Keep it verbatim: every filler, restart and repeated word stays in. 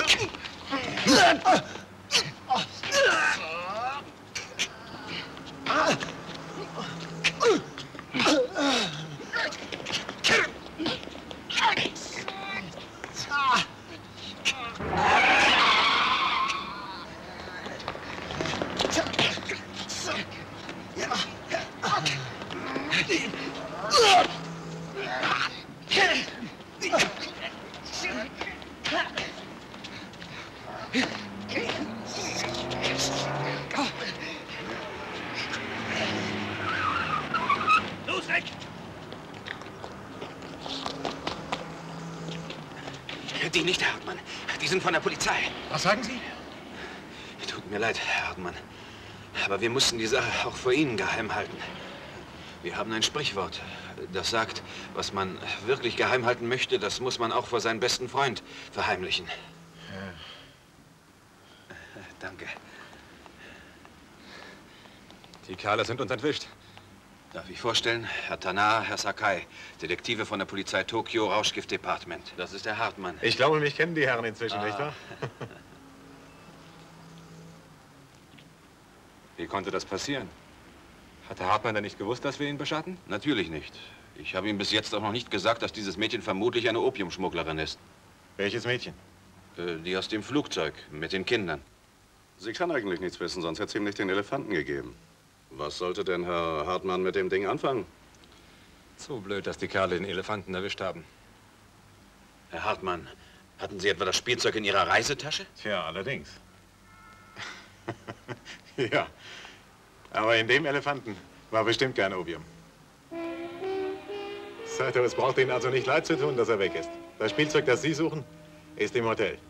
Los, weg! Die nicht, Herr Hartmann. Die sind von der Polizei. Was sagen Sie? Tut mir leid, Herr Hartmann. Aber wir mussten die Sache auch vor Ihnen geheim halten. Wir haben ein Sprichwort, das sagt, was man wirklich geheim halten möchte, das muss man auch vor seinen besten Freund verheimlichen. Ja. Danke. Die Kerle sind uns entwischt. Darf ich vorstellen? Herr Tanar, Herr Sakai, Detektive von der Polizei Tokio, Rauschgiftdepartement. Das ist der Hartmann. Ich glaube, mich kennen die Herren inzwischen, ah. nicht wahr? Wie konnte das passieren? Hat Herr Hartmann denn nicht gewusst, dass wir ihn beschatten? Natürlich nicht. Ich habe ihm bis jetzt auch noch nicht gesagt, dass dieses Mädchen vermutlich eine Opiumschmugglerin ist. Welches Mädchen? Äh, die aus dem Flugzeug mit den Kindern. Sie kann eigentlich nichts wissen, sonst hätte sie ihm nicht den Elefanten gegeben. Was sollte denn Herr Hartmann mit dem Ding anfangen? So blöd, dass die Kerle den Elefanten erwischt haben. Herr Hartmann, hatten Sie etwa das Spielzeug in Ihrer Reisetasche? Tja, allerdings. Ja, aber in dem Elefanten war bestimmt kein Opium. Saito, es braucht Ihnen also nicht leid zu tun, dass er weg ist. Das Spielzeug, das Sie suchen, ist im Hotel.